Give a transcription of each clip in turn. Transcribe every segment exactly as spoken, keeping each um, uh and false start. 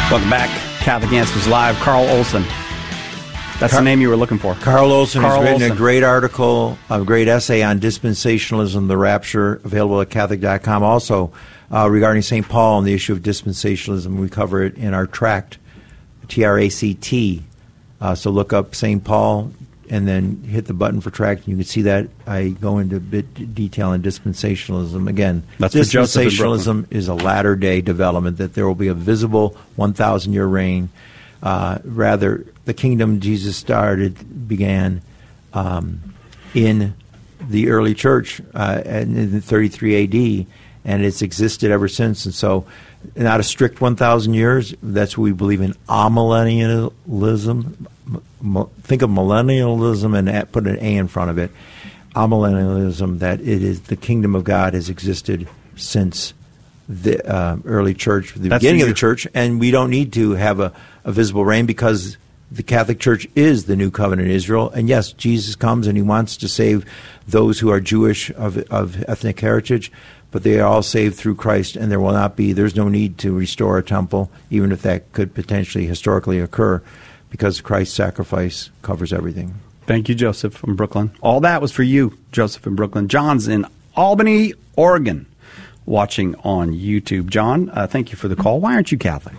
Welcome back. Catholic Answers Live. Carl Olson. That's Car- the name you were looking for. Carl Olson Carl has written Olson. a great article, a great essay on dispensationalism, the rapture, available at Catholic dot com. Also, uh, regarding Saint Paul and the issue of dispensationalism, we cover it in our tract, T R A C T. Uh, so look up Saint Paul and then hit the button for tract, and you can see that I go into a bit detail on dispensationalism. Again, That's dispensationalism is a latter-day development, that there will be a visible one thousand year reign. Uh, rather, the kingdom Jesus started began um, in the early church uh, in thirty-three A D, and it's existed ever since. And so, not a strict one thousand years. That's what we believe in amillennialism. Think of millennialism and put an A in front of it. Amillennialism, that it is the kingdom of God has existed since the uh, early church, the That's beginning the of the church, and we don't need to have a, a visible reign because the Catholic Church is the new covenant Israel. And yes, Jesus comes and he wants to save those who are Jewish of, of ethnic heritage, but they are all saved through Christ, and there will not be, there's no need to restore a temple, even if that could potentially historically occur, because Christ's sacrifice covers everything. Thank you, Joseph from Brooklyn. All that was for you, Joseph in Brooklyn. John's in Albany, Oregon, watching on YouTube. John, uh, thank you for the call. Why aren't you Catholic?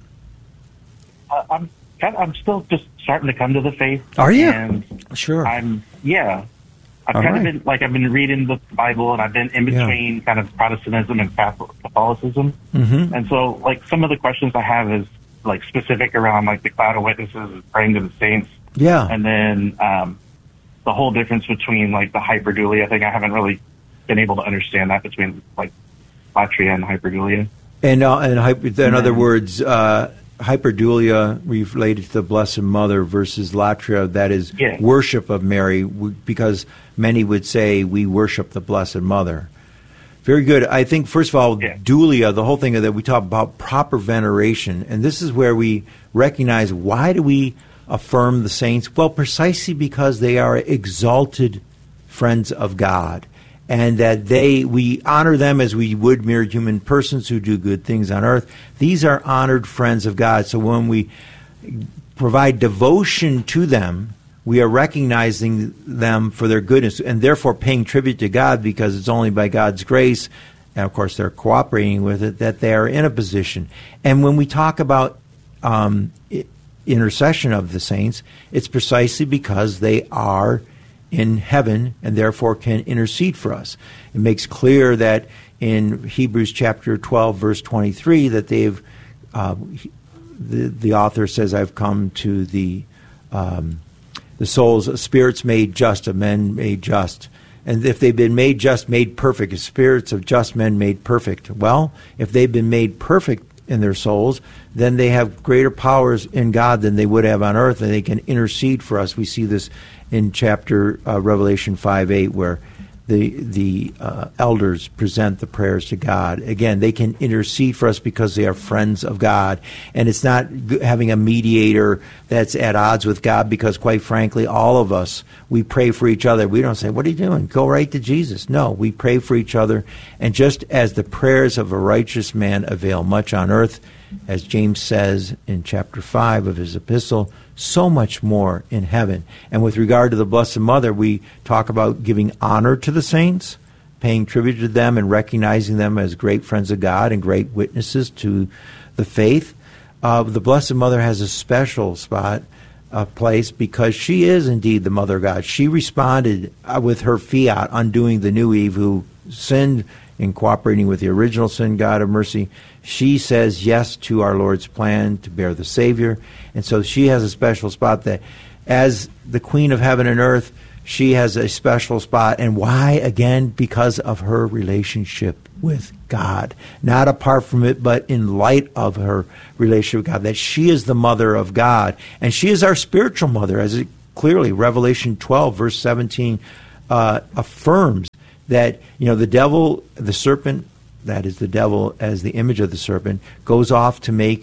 Uh, I'm I'm still just starting to come to the faith. Are you? And sure. I'm yeah. I've All kind right. of been like I've been reading the Bible, and I've been in between yeah. kind of Protestantism and Catholicism. Mm-hmm. And so, like, some of the questions I have is like specific around like the cloud of witnesses and praying to the saints. Yeah. And then um, the whole difference between like the hyperdulia thing. I haven't really been able to understand that between like latria and hyperdulia. And uh, and hyper, in and other then, words, uh, hyperdulia related to the Blessed Mother versus latria, that is yeah. worship of Mary, because many would say we worship the Blessed Mother. Very good. I think, first of all, yeah. dulia, the whole thing that we talk about proper veneration, and this is where we recognize, why do we affirm the saints? Well, precisely because they are exalted friends of God, and that they we honor them as we would mere human persons who do good things on earth. These are honored friends of God. So when we provide devotion to them, we are recognizing them for their goodness and therefore paying tribute to God, because it's only by God's grace, and of course they're cooperating with it, that they are in a position. And when we talk about um, intercession of the saints, it's precisely because they are in heaven and therefore can intercede for us. It makes clear that in Hebrews chapter twelve, verse twenty-three, that they've, uh, the, the author says, I've come to the... Um, the souls of spirits made just, of men made just. And if they've been made just, made perfect, spirits of just men made perfect. Well, if they've been made perfect in their souls, then they have greater powers in God than they would have on earth, and they can intercede for us. We see this in chapter uh, Revelation five eight, where the the uh, elders present the prayers to God. Again, they can intercede for us because they are friends of God. And it's not having a mediator that's at odds with God, because, quite frankly, all of us, we pray for each other. We don't say, what are you doing? Go right to Jesus. No, we pray for each other. And just as the prayers of a righteous man avail much on earth, as James says in chapter five of his epistle, so much more in heaven. And with regard to the Blessed Mother, we talk about giving honor to the saints, paying tribute to them and recognizing them as great friends of God and great witnesses to the faith. Uh, the Blessed Mother has a special spot, a place, because she is indeed the Mother of God. She responded uh, with her fiat, undoing the new Eve who sinned in cooperating with the original sin, God of mercy. She says yes to our Lord's plan to bear the Savior. And so she has a special spot, that as the Queen of Heaven and Earth, she has a special spot. And why? Again, because of her relationship with God. Not apart from it, but in light of her relationship with God, that she is the Mother of God. And she is our spiritual mother, as it clearly, Revelation twelve, verse seventeen, uh, affirms that, you know, the devil, the serpent, that is the devil as the image of the serpent, goes off to make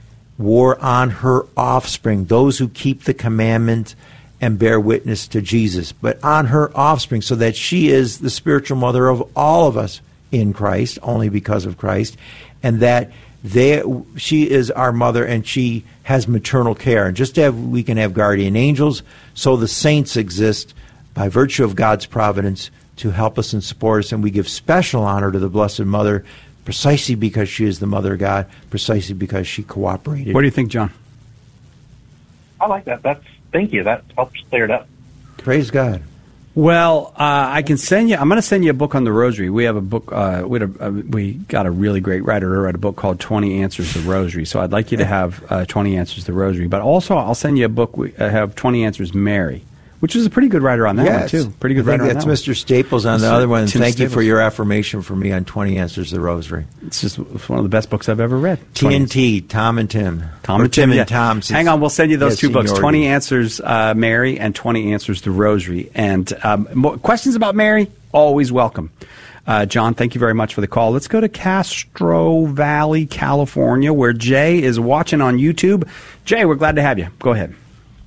war on her offspring, those who keep the commandment and bear witness to Jesus, but on her offspring, so that she is the spiritual mother of all of us in Christ, only because of Christ, and that they, she is our mother, and she has maternal care. And just as we can have guardian angels, so the saints exist by virtue of God's providence to help us and support us. And we give special honor to the Blessed Mother precisely because she is the Mother of God, precisely because she cooperated. What do you think, John? I like that. That's thank you. That helps clear it up. Praise God. Well, uh, I can send you. I'm going to send you a book on the Rosary. We have a book. Uh, we, had a, uh, we got a really great writer to write a book called twenty Answers to the Rosary. So I'd like you to have uh, twenty Answers to the Rosary. But also, I'll send you a book. We uh, have twenty Answers Mary, which is a pretty good writer on that yes. one too. Pretty good I think writer that's on that Mister Staples on the other one. And Tim thank Staples. you for your affirmation for me on twenty Answers to the Rosary. It's just it's one of the best books I've ever read. T and T, Tom and Tim. Tom or and Tim, Tim, and yeah. Tom. Hang on, we'll send you those yeah, two books, seniority. twenty Answers uh, Mary and twenty Answers to Rosary. And um, more, questions about Mary, always welcome. Uh, John, thank you very much for the call. Let's go to Castro Valley, California, where Jay is watching on YouTube. Jay, we're glad to have you. Go ahead.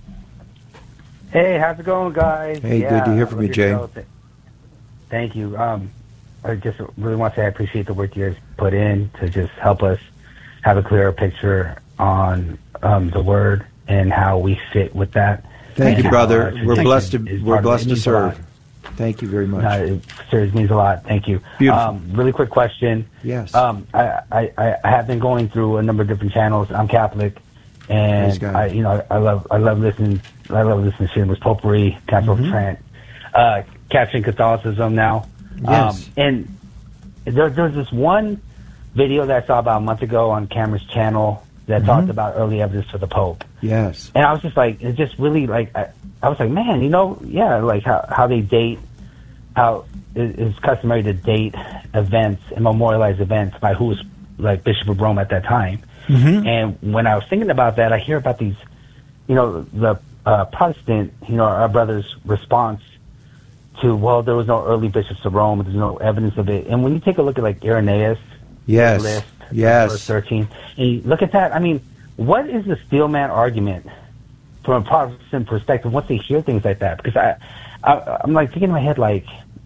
Hey, how's it going, guys? Hey, yeah, good to hear from I love you, Jay. your show. Thank you. Um, I just really want to say I appreciate the work you guys put in to just help us have a clearer picture on um, the Word and how we fit with that. Thank and you, brother. how, uh, We're blessed to is we're part of it. blessed It to means a lot. serve. Thank you very much. No, it seriously means a lot. Thank you. Beautiful. Um, really quick question. Yes. Um, I, I, I have been going through a number of different channels. I'm Catholic, Praise and God. I, you know, I love, I love listening. I love listening to Shameless Potpourri, Catholic Mm-hmm. Trent, uh, Capturing Catholicism now. Yes. Um, and there, there's this one video that I saw about a month ago on Cameron's channel that Mm-hmm. talked about early evidence for the Pope. Yes. And I was just like, it just really like, I, I was like, man, you know, yeah, like how, how they date, how it- it's customary to date events and memorialize events by who was like Bishop of Rome at that time. Mm-hmm. And when I was thinking about that, I hear about these, you know, the uh, Protestant, you know, our brother's response to, well, there was no early bishops of Rome, there's no evidence of it. And when you take a look at like Irenaeus, Yes. list, Yes. verse thirteen, and you look at that, I mean, what is the steelman argument from a Protestant perspective once they hear things like that? Because I, I I'm like thinking in my head, like,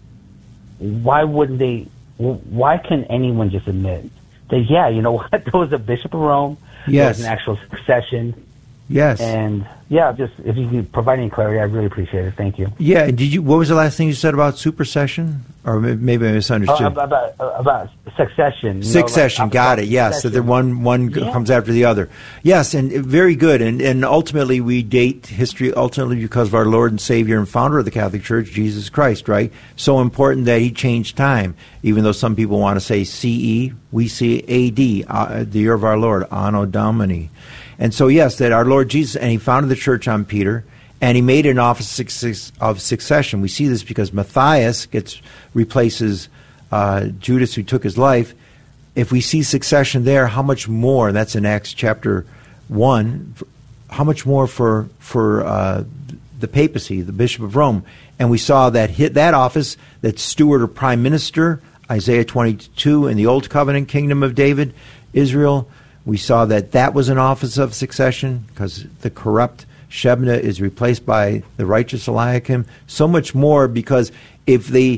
why wouldn't they? Why can anyone just admit that? Yeah, you know what? There was a bishop of Rome. There Yes. was an actual succession. Yes. And yeah, just if you could provide any clarity, I really appreciate it. Thank you. Yeah. Did you? What was the last thing you said about supersession? Or may- maybe I misunderstood. Oh, about about succession. you know, Succession, like, got it. Yes, that the succession. one one Yeah. comes after the other. Yes, and very good. And and ultimately, we date history ultimately because of our Lord and Savior and Founder of the Catholic Church, Jesus Christ. Right. So important that He changed time, even though some people want to say C E, we see A D, uh, the year of our Lord, Anno Domini. And so yes, that our Lord Jesus, and He founded the church on Peter. And He made an office of succession. We see this because Matthias gets replaces uh, Judas, who took his life. If we see succession there, how much more? And that's in Acts chapter one. How much more for for uh, the papacy, the Bishop of Rome? And we saw that hit that office, that steward or prime minister, Isaiah twenty-two, in the Old Covenant kingdom of David, Israel. We saw that that was an office of succession because the corrupt Shebna is replaced by the righteous Eliakim. So much more because if they,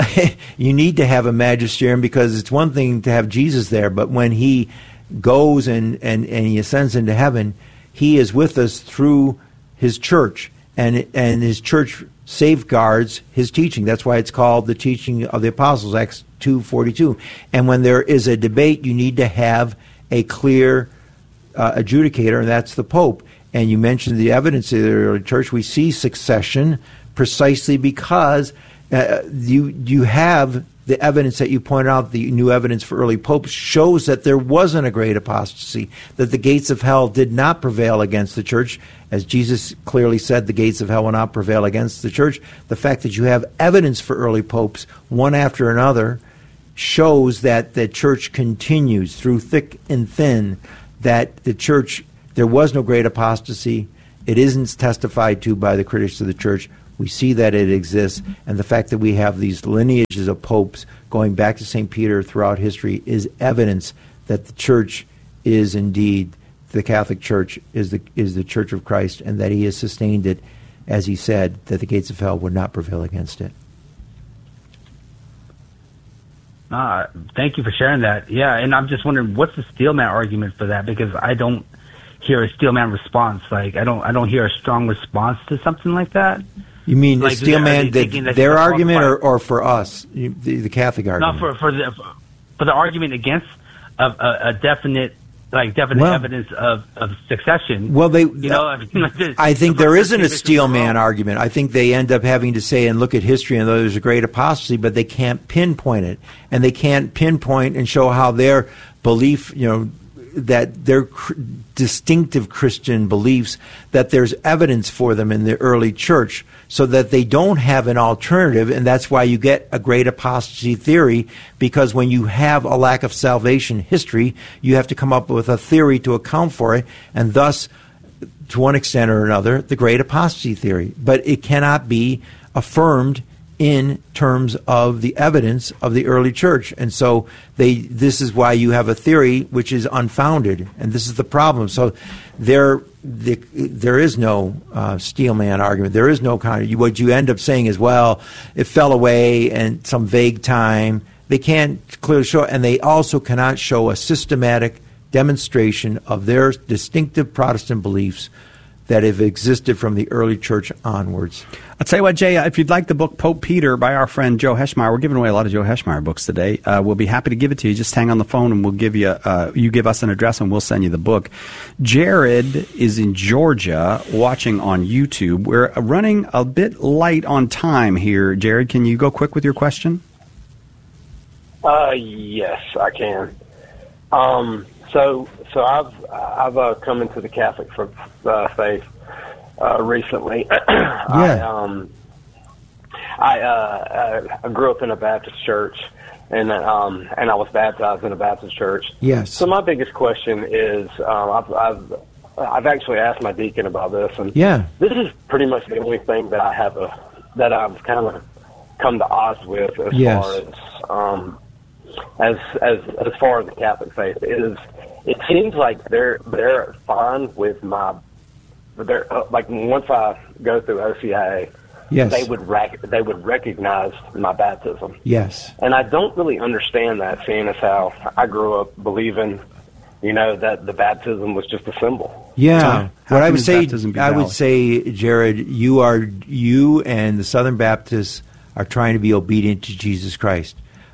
you need to have a magisterium because it's one thing to have Jesus there, but when He goes and, and, and He ascends into heaven, He is with us through His church, and and His church safeguards His teaching. That's why it's called the teaching of the apostles, Acts two forty-two. And when there is a debate, you need to have a clear uh, adjudicator, and that's the Pope. And you mentioned the evidence of the early church. We see succession precisely because uh, you you have the evidence that you pointed out, the new evidence for early popes shows that there wasn't a great apostasy, that the gates of hell did not prevail against the church. As Jesus clearly said, the gates of hell will not prevail against the church. The fact that you have evidence for early popes, one after another, shows that the church continues through thick and thin, that the church, there was no great apostasy. It isn't testified to by the critics of the church. We see that it exists, and the fact that we have these lineages of popes going back to Saint Peter throughout history is evidence that the church is indeed, the Catholic Church is the is the Church of Christ, and that He has sustained it, as He said, that the gates of hell would not prevail against it. Uh, thank you for sharing that. Yeah, and I'm just wondering, what's the steelman argument for that? Because I don't hear a steelman response. Like, I don't, I don't hear a strong response to something like that. You mean like, the steelman, they, that their argument, or, or for us, the, the Catholic argument? No, for for the for the argument against a, a, a definite. Like definite well, evidence of, of succession. Well, they, you know, I, mean, like this, I think the there isn't a steelman argument. I think they end up having to say and look at history and though there's a great apostasy, but they can't pinpoint it, and they can't pinpoint and show how their belief, you know, that their cr- distinctive Christian beliefs, that there's evidence for them in the early church, so that they don't have an alternative, and that's why you get a great apostasy theory, because when you have a lack of salvation history, you have to come up with a theory to account for it, and thus, to one extent or another, the great apostasy theory. But it cannot be affirmed in terms of the evidence of the early church. And so they this is why you have a theory which is unfounded, and this is the problem. So there the, there is no uh, steelman argument. There is no kind of, what you end up saying is, well, it fell away in some vague time. They can't clearly show, and they also cannot show a systematic demonstration of their distinctive Protestant beliefs that have existed from the early church onwards. I'll tell you what, Jay, if you'd like the book Pope Peter by our friend Joe Heschmeyer, we're giving away a lot of Joe Heschmeyer books today. Uh, we'll be happy to give it to you. Just hang on the phone and we'll give you, uh, you give us an address and we'll send you the book. Jared is in Georgia watching on YouTube. We're running a bit light on time here. Jared, can you go quick with your question? Uh, yes, I can. Um, so, so I've I've uh, come into the Catholic uh, faith uh, recently. Yeah. I, um, I, uh, I grew up in a Baptist church, and um, and I was baptized in a Baptist church. Yes. So my biggest question is, um, I've, I've I've actually asked my deacon about this, and yeah. this is pretty much the only thing that I have a that I've kind of come to odds with as yes. far as um, as as as far as the Catholic faith is. It seems like they're they're fine with my they're uh, like once I go through O C I A, yes. they would rec- they would recognize my baptism. Yes, and I don't really understand that, seeing as how I grew up believing, you know, that the baptism was just a symbol. Yeah, so what I would say, I would valid? say, Jared, you are you and the Southern Baptists are trying to be obedient to Jesus Christ.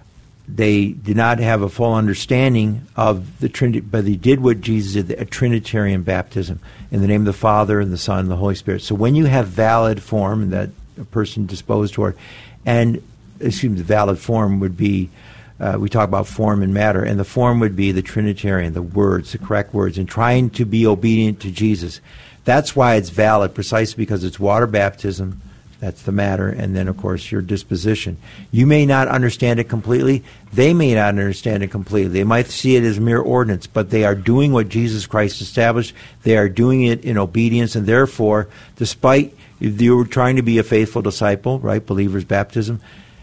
They did not have a full understanding of the Trinity, but they did what Jesus did, a Trinitarian baptism in the name of the Father and the Son and the Holy Spirit. So when you have valid form that a person disposed toward, and excuse me, the valid form would be, uh, we talk about form and matter, and the form would be the Trinitarian, the words, the correct words, and trying to be obedient to Jesus. That's why it's valid, precisely because it's water baptism. That's the matter. And then, of course, your disposition. You may not understand it completely. They may not understand it completely. They might see it as mere ordinance, but they are doing what Jesus Christ established. They are doing it in obedience, and therefore, despite you were trying to be a faithful disciple, right, believer's baptism,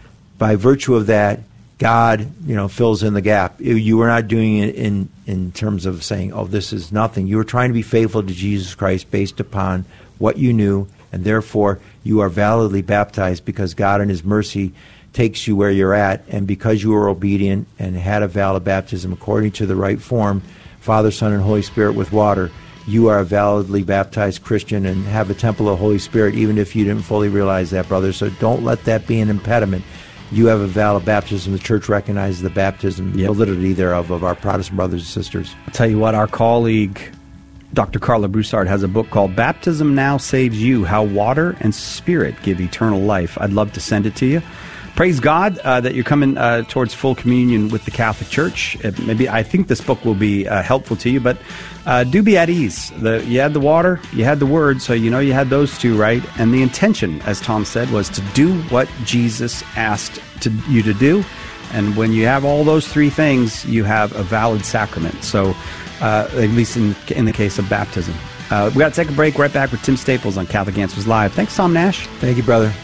by virtue of that, God, you know, fills in the gap. You were not doing it in, in terms of saying, oh, this is nothing. You were trying to be faithful to Jesus Christ based upon what you knew, and therefore you are validly baptized because God in His mercy takes you where you're at, and because you were obedient and had a valid baptism according to the right form, Father, Son, and Holy Spirit with water, you are a validly baptized Christian and have a temple of the Holy Spirit, even if you didn't fully realize that, brother. So don't let that be an impediment. You have a valid baptism. The Church recognizes the baptism, yep. validity thereof, of our Protestant brothers and sisters. I'll tell you what, our colleague Doctor Carla Broussard has a book called Baptism Now Saves You, How Water and Spirit Give Eternal Life. I'd love to send it to you. Praise God uh, that you're coming uh, towards full communion with the Catholic Church. It, maybe I think this book will be uh, helpful to you, but uh, do be at ease. The, you had the water, you had the word, so you know you had those two, right? And the intention, as Tom said, was to do what Jesus asked to, you to do. And when you have all those three things, you have a valid sacrament. So Uh, at least in, in the case of baptism. Uh, we got to take a break. Right back with Tim Staples on Catholic Answers Live. Thanks, Tom Nash. Thank you, brother.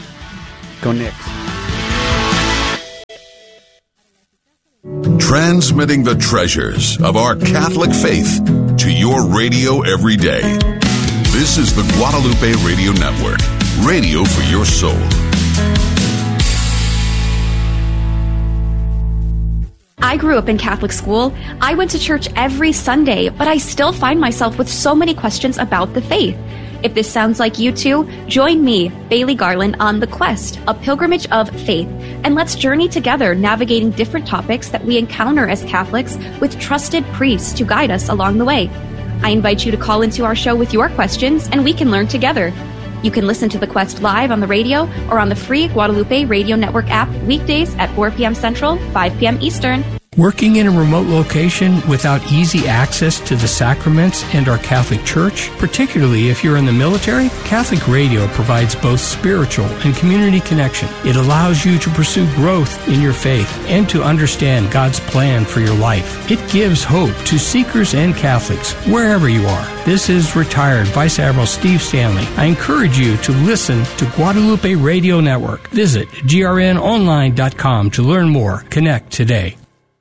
Go Knicks. Transmitting the treasures of our Catholic faith to your radio every day. This is the Guadalupe Radio Network, radio for your soul. I grew up in Catholic school. I went to church every Sunday, but I still find myself with so many questions about the faith. If this sounds like you too, join me, Bailey Garland, on The Quest, a pilgrimage of faith, and let's journey together navigating different topics that we encounter as Catholics with trusted priests to guide us along the way. I invite you to call into our show with your questions, and we can learn together. You can listen to The Quest live on the radio or on the free Guadalupe Radio Network app weekdays at four p.m. Central, five p.m. Eastern. Working in a remote location without easy access to the sacraments and our Catholic Church, particularly if you're in the military, Catholic Radio provides both spiritual and community connection. It allows you to pursue growth in your faith and to understand God's plan for your life. It gives hope to seekers and Catholics wherever you are. This is retired Vice Admiral Steve Stanley. I encourage you to listen to Guadalupe Radio Network. Visit G R N online dot com to learn more. Connect today.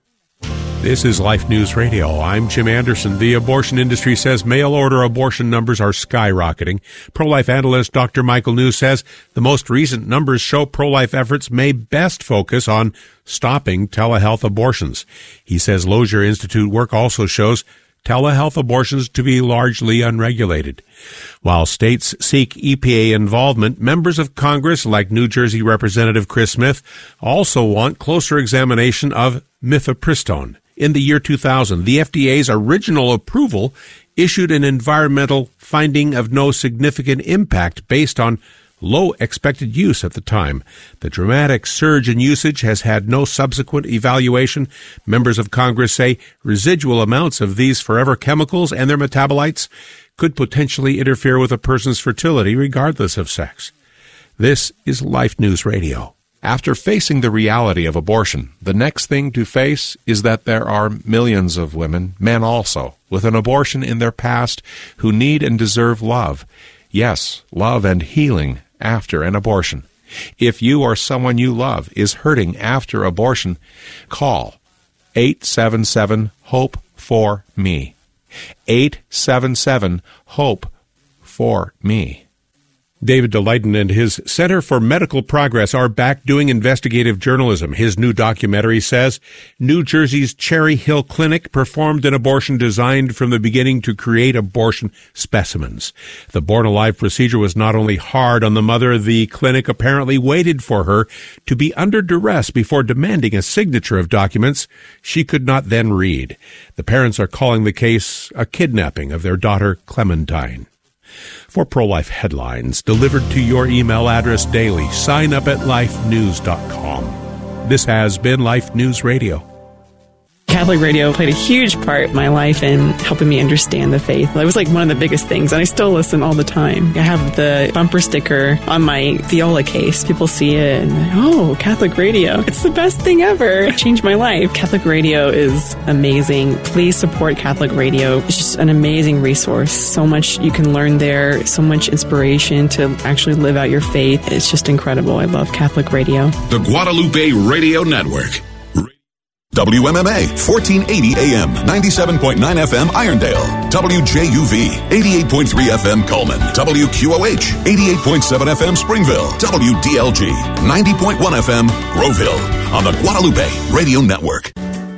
This is Life News Radio. I'm Jim Anderson. The abortion industry says mail-order abortion numbers are skyrocketing. Pro-life analyst Doctor Michael New says the most recent numbers show pro-life efforts may best focus on stopping telehealth abortions. He says Lozier Institute work also shows telehealth abortions to be largely unregulated. While states seek E P A involvement, members of Congress, like New Jersey Representative Chris Smith, also want closer examination of mifepristone. In the year two thousand, the F D A's original approval issued an environmental finding of no significant impact based on low expected use at the time. The dramatic surge in usage has had no subsequent evaluation. Members of Congress say residual amounts of these forever chemicals and their metabolites could potentially interfere with a person's fertility regardless of sex. This is Life News Radio. After facing the reality of abortion, the next thing to face is that there are millions of women, men also, with an abortion in their past who need and deserve love. Yes, love and healing after an abortion. If you or someone you love is hurting after abortion, call eight seven seven, HOPE for me. eight seven seven, HOPE for me. David DeLayton and his Center for Medical Progress are back doing investigative journalism. His new documentary says New Jersey's Cherry Hill Clinic performed an abortion designed from the beginning to create abortion specimens. The born-alive procedure was not only hard on the mother, the clinic apparently waited for her to be under duress before demanding a signature of documents she could not then read. The parents are calling the case a kidnapping of their daughter, Clementine. For pro-life headlines delivered to your email address daily, sign up at life news dot com. This has been Life News Radio. Catholic radio played a huge part in my life in helping me understand the faith. It was like one of the biggest things, and I still listen all the time. I have the bumper sticker on my viola case. People see it and, oh, Catholic radio. It's the best thing ever. It changed my life. Catholic radio is amazing. Please support Catholic radio. It's just an amazing resource. So much you can learn there, so much inspiration to actually live out your faith. It's just incredible. I love Catholic radio. The Guadalupe Radio Network. W M M A, fourteen eighty A M, ninety-seven point nine F M Irondale. W J U V, eighty-eight point three F M Coleman. W Q O H, eighty-eight point seven F M Springville. W D L G, ninety point one F M Groveville. On the Guadalupe Radio Network.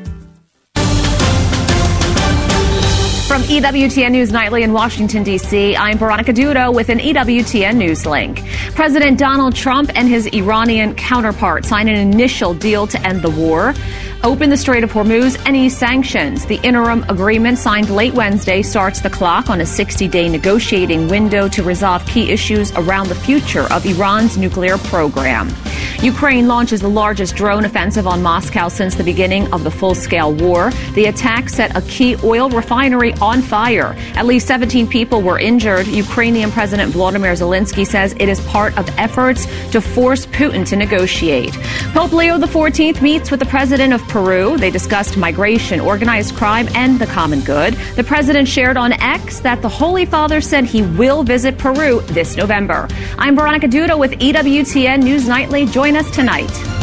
From E W T N News Nightly in Washington, D C, I'm Veronica Dudo with an E W T N News link. President Donald Trump and his Iranian counterpart signed an initial deal to end the war, open the Strait of Hormuz, and ease sanctions. The interim agreement signed late Wednesday starts the clock on a sixty-day negotiating window to resolve key issues around the future of Iran's nuclear program. Ukraine launches the largest drone offensive on Moscow since the beginning of the full-scale war. The attack set a key oil refinery on fire. At least seventeen people were injured. Ukrainian President Volodymyr Zelensky says it is part of efforts to force Putin to negotiate. Pope Leo the fourteenth meets with the president of Peru. They discussed migration, organized crime, and the common good. The president shared on X that the Holy Father said he will visit Peru this November. I'm Veronica Dudo with E W T N News Nightly. Join us tonight.